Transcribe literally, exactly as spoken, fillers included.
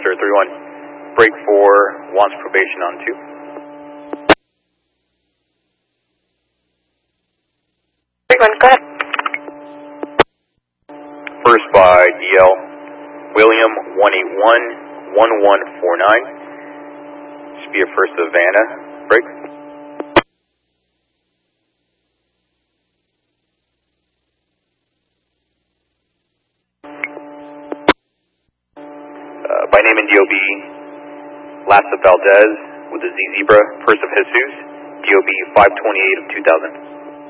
Sir three one. Break four, wants probation on two. three one, go ahead. First by D L, William one eight one, one one four nine. Should be a first Savannah. Break. Uh, by name and D O B, Last of Valdez with the Z Zebra, first of Jesus, D O B five twenty-eight of two thousand.